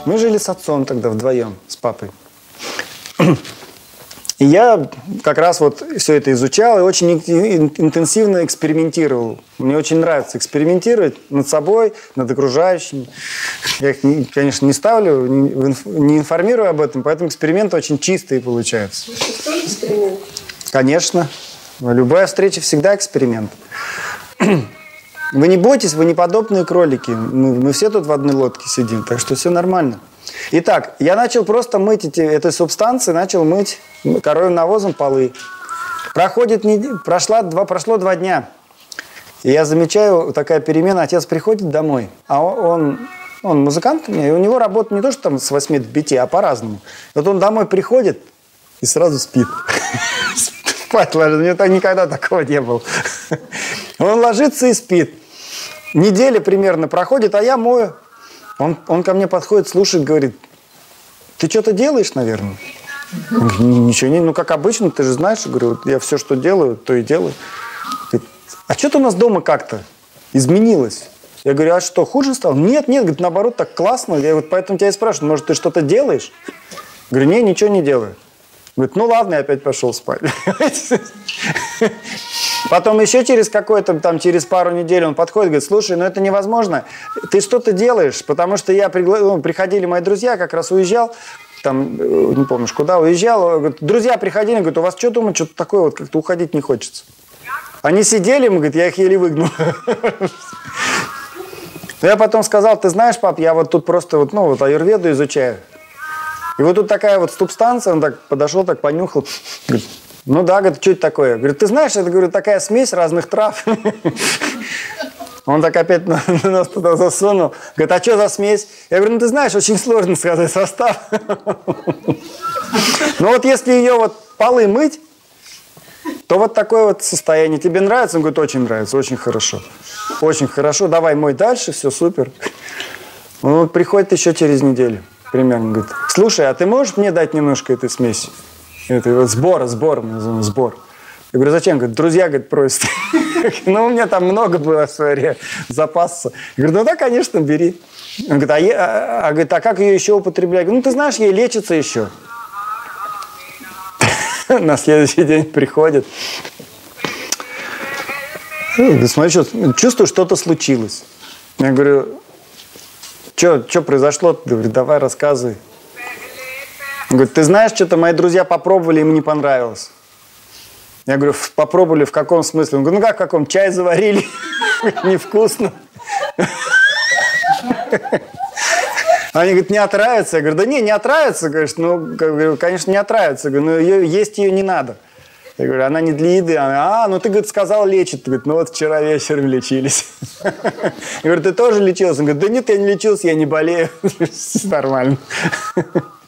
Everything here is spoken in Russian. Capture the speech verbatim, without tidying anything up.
Мы жили с отцом тогда вдвоем, с папой. И я как раз вот все это изучал и очень интенсивно экспериментировал. Мне очень нравится экспериментировать над собой, над окружающими. Я их, конечно, не ставлю, не информирую об этом, поэтому эксперименты очень чистые получаются. Это тоже эксперимент? Конечно. Любая встреча всегда эксперимент. Вы не бойтесь, вы не подобные кролики. Мы, мы все тут в одной лодке сидим, так что все нормально. Итак, я начал просто мыть эти, этой субстанции, начал мыть коровьим навозом полы. Проходит, прошла, два, прошло два дня. И я замечаю, такая перемена. Отец приходит домой, а он, он музыкант у меня, и у него работа не то, что там с восьми до пяти, а по-разному. Вот он домой приходит и сразу спит. Спать ложится. У него никогда такого не было. Он ложится и спит. Неделя примерно проходит, а я мою. Он, он ко мне подходит, слушает, говорит: ты что-то делаешь, наверное? Ничего не, ну как обычно, ты же знаешь. Я говорю, вот я все, что делаю, то и делаю. Говорит, а что-то у нас дома как-то изменилось. Я говорю, а что, хуже стало? Нет, нет, говорит, наоборот, так классно. Я вот поэтому тебя и спрашиваю, может, ты что-то делаешь? Говорю, не, ничего не делаю. Говорит, ну ладно, я опять пошел спать. Потом еще через какое-то, там, через пару недель он подходит, говорит, слушай, ну это невозможно, ты что-то делаешь, потому что я, пригла... ну, приходили мои друзья, как раз уезжал, там, не помнишь, куда уезжал, говорит, друзья приходили, говорят, у вас что думать, что-то такое, вот как-то уходить не хочется. Они сидели, говорит, я их еле выгнал. Я потом сказал, ты знаешь, пап, я вот тут просто вот, ну, вот аюрведу изучаю. И вот тут такая вот субстанция, он так подошел, так понюхал, говорит, ну да, говорит, что это такое? Говорит, ты знаешь, это, говорю, такая смесь разных трав. Он так опять нас туда засунул. Говорит, а что за смесь? Я говорю, ну ты знаешь, очень сложно сказать состав. Но вот если ее вот полы мыть, то вот такое вот состояние. Тебе нравится? Он говорит, очень нравится, очень хорошо. Очень хорошо, давай мой дальше, все супер. Он вот приходит еще через неделю примерно. Говорит, слушай, а ты можешь мне дать немножко этой смеси? Это вот сбор, сбор, мы называем сбор. Я говорю, зачем? Говорит, друзья, говорит, просят. Ну, у меня там много было в свое время запаса. Я говорю, ну да, конечно, бери. Он говорит, а, я, а, говорит, а как ее еще употреблять? Я говорю, ну, ты знаешь, ей лечится еще. На следующий день приходит. Смотри, что, чувствую, что-то случилось. Я говорю, что произошло? Говорит, давай рассказывай. Он говорит, ты знаешь, что-то мои друзья попробовали, им не понравилось. Я говорю, попробовали в каком смысле? Он говорит, ну как в каком? Чай заварили, невкусно. Они говорят, не отравится? Я говорю, да не, не отравится, ну, конечно, не отравится. Я говорю, но есть ее не надо. Я говорю, она не для еды. Она, а, ну ты, говорит, сказал, лечит. Говорит, ну вот вчера вечером лечились. Я говорю, ты тоже лечился? Он говорит, да нет, я не лечился, я не болею. Нормально.